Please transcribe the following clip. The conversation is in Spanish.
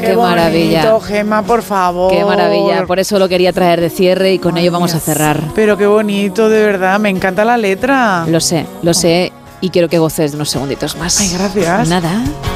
Qué maravilla. Bonito, Gemma, por favor. Qué maravilla, por eso lo quería traer de cierre y con ello vamos a cerrar. Pero qué bonito, de verdad, me encanta la letra. Lo sé y quiero que goces de unos segunditos más. Ay, gracias. Nada.